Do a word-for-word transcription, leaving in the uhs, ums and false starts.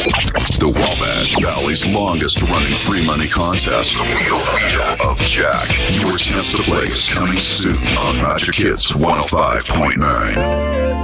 The Wabash Valley's longest running free money contest, The Wheel of Jack. Your chance to play is coming soon on Magic Hits one oh five point nine.